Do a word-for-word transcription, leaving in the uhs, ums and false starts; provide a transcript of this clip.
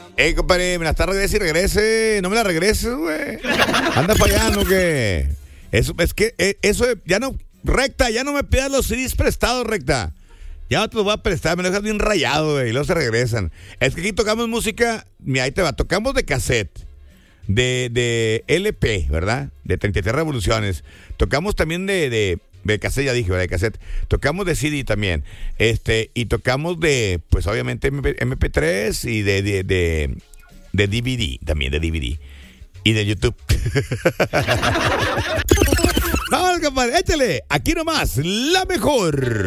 Ey, compadre, me la está regrese y regrese. No me la regreses, güey. Anda fallando, ¿qué? Eso, es que eh, eso ya no... Recta, ya no me pidas los C Ds prestados, Recta. Ya no te los voy a prestar, me lo dejas bien rayado, güey. Y luego se regresan. Es que aquí tocamos música... Mira, ahí te va. Tocamos de cassette. De, de L P, ¿verdad? De treinta y tres revoluciones. Tocamos también de... de De cassette, ya dije, ¿verdad? De cassette. Tocamos de C D también. Este, y tocamos de, pues obviamente, M P tres y de, de, de, de D V D, también de D V D. Y de YouTube. Vamos, compadre, échale. Aquí nomás, la mejor.